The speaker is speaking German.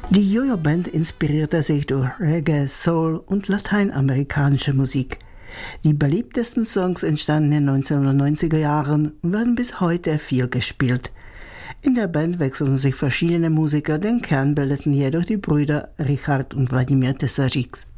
Die Jojo-Band inspirierte sich durch Reggae, Soul und lateinamerikanische Musik. Die beliebtesten Songs entstanden in den 1990er Jahren und werden bis heute viel gespielt. In der Band wechselten sich verschiedene Musiker, den Kern bildeten jedoch die Brüder Richard und Wladimir Tesařík.